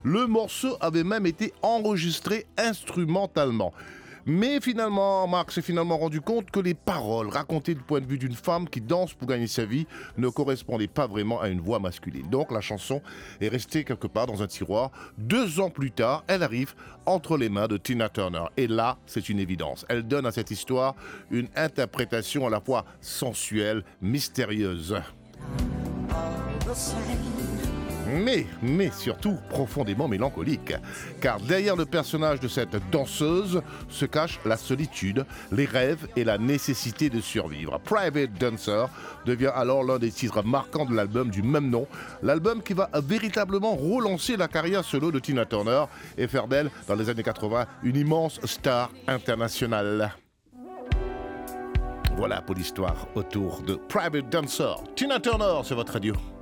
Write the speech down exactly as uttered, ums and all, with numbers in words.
Le morceau avait même été enregistré instrumentalement. Mais finalement, Mark s'est finalement rendu compte que les paroles racontées du point de vue d'une femme qui danse pour gagner sa vie ne correspondaient pas vraiment à une voix masculine. Donc la chanson est restée quelque part dans un tiroir. Deux ans plus tard, elle arrive entre les mains de Tina Turner. Et là, c'est une évidence. Elle donne à cette histoire une interprétation à la fois sensuelle, mystérieuse. Mais, mais surtout profondément mélancolique. Car derrière le personnage de cette danseuse se cache la solitude, les rêves et la nécessité de survivre. Private Dancer devient alors l'un des titres marquants de l'album du même nom. L'album qui va véritablement relancer la carrière solo de Tina Turner et faire d'elle, dans les années quatre-vingts, une immense star internationale. Voilà pour l'histoire autour de Private Dancer. Tina Turner sur votre radio.